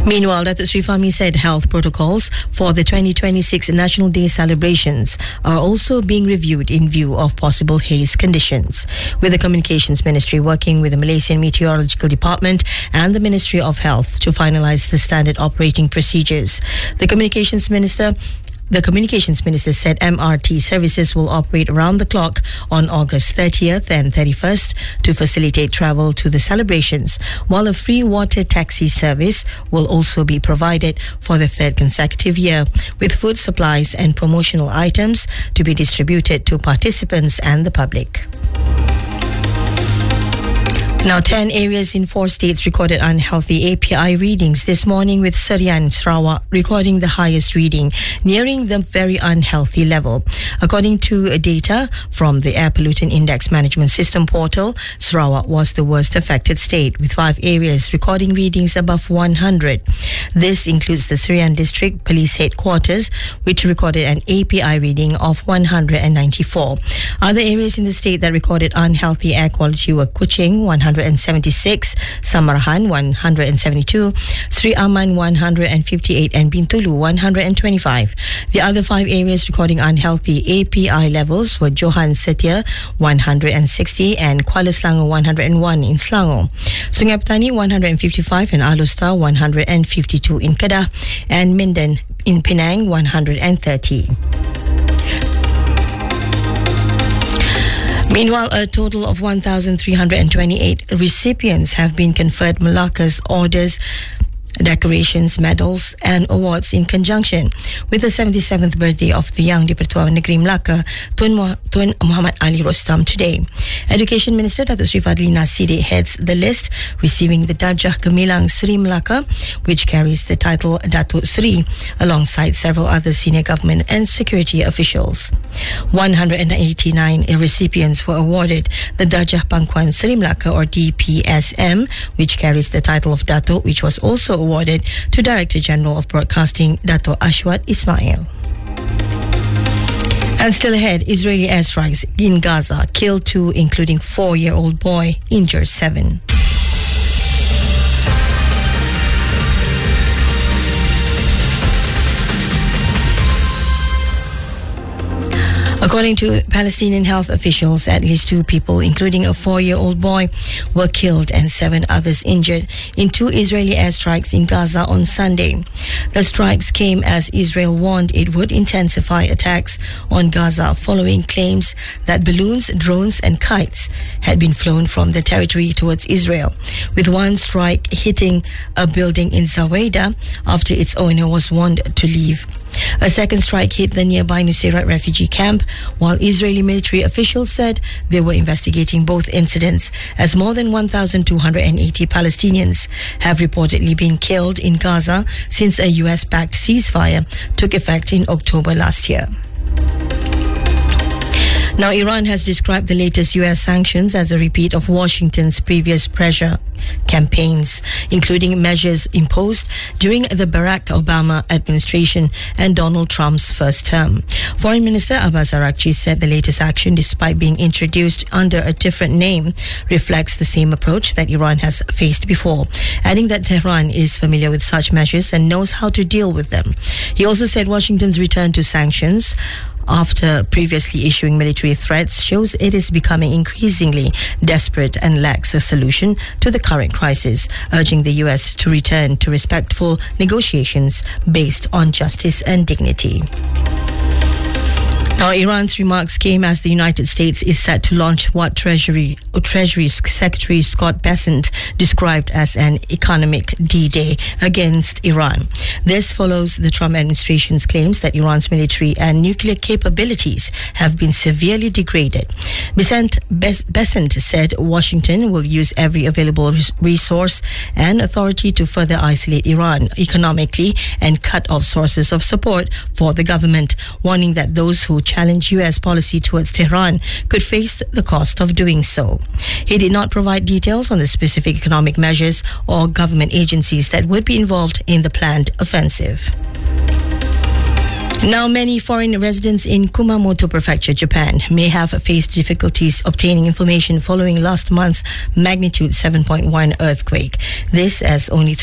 Meanwhile, Datuk Sri Fahmi said health protocols for the 2026 National Day celebrations are also being reviewed in view of possible haze conditions, with the Communications Ministry working with the Malaysian Meteorological Department and the Ministry of Health to finalise the standard operating procedures. The Communications Minister said MRT services will operate around the clock on August 30th and 31st to facilitate travel to the celebrations, while a free water taxi service will also be provided for the third consecutive year, with food supplies and promotional items to be distributed to participants and the public. Now, 10 areas in 4 states recorded unhealthy API readings this morning, with Serian, Sarawak recording the highest reading, nearing the very unhealthy level. According to data from the Air Pollutant Index Management System portal, Sarawak was the worst affected state, with 5 areas recording readings above 100. This includes the Serian District Police Headquarters, which recorded an API reading of 194. Other areas in the state that recorded unhealthy air quality were Kuching, 176, Samarahan 172, Sri Aman 158 and Bintulu 125. The other 5 areas recording unhealthy API levels were Johan Setia 160 and Kuala Selangor 101 in Selangor, Sungai Petani 155 and Alustar 152 in Kedah, and Minden in Penang 130. Meanwhile, a total of 1,328 recipients have been conferred Malacca's orders, decorations, medals and awards in conjunction with the 77th birthday of the Yang di-Pertuan Negeri Melaka, Tun Muhammad Ali Rostam today. Education Minister Datuk Sri Fadlina Siddiq heads the list, receiving the Darjah Gemilang Sri Melaka, which carries the title Datuk Sri, alongside several other senior government and security officials. 189 recipients were awarded the Darjah Pangkuan Sri Melaka, or DPSM, which carries the title of Datuk, which was also awarded to Director General of Broadcasting Dato' Ashwat Ismail. And still ahead, Israeli airstrikes in Gaza killed 2, including 4-year-old boy, injured 7. According to Palestinian health officials, at least 2 people, including a 4-year-old boy, were killed and 7 others injured in 2 Israeli airstrikes in Gaza on Sunday. The strikes came as Israel warned it would intensify attacks on Gaza following claims that balloons, drones and kites had been flown from the territory towards Israel, with one strike hitting a building in Zawaida after its owner was warned to leave. A second strike hit the nearby Nuseirat refugee camp, while Israeli military officials said they were investigating both incidents, as more than 1,280 Palestinians have reportedly been killed in Gaza since a US-backed ceasefire took effect in October last year. Now, Iran has described the latest US sanctions as a repeat of Washington's previous pressure campaigns, including measures imposed during the Barack Obama administration and Donald Trump's first term. Foreign Minister Abbas Araghchi said the latest action, despite being introduced under a different name, reflects the same approach that Iran has faced before, adding that Tehran is familiar with such measures and knows how to deal with them. He also said Washington's return to sanctions after previously issuing military threats shows it is becoming increasingly desperate and lacks a solution to the current crisis, urging the US to return to respectful negotiations based on justice and dignity. Now, Iran's remarks came as the United States is set to launch what Treasury Secretary Scott Bessent described as an economic D-Day against Iran. This follows the Trump administration's claims that Iran's military and nuclear capabilities have been severely degraded. Bessent said Washington will use every available resource and authority to further isolate Iran economically and cut off sources of support for the government, warning that those who challenge US policy towards Tehran could face the cost of doing so. He did not provide details on the specific economic measures or government agencies that would be involved in the planned offensive. Now, many foreign residents in Kumamoto Prefecture, Japan, may have faced difficulties obtaining information following last month's magnitude 7.1 earthquake. This as only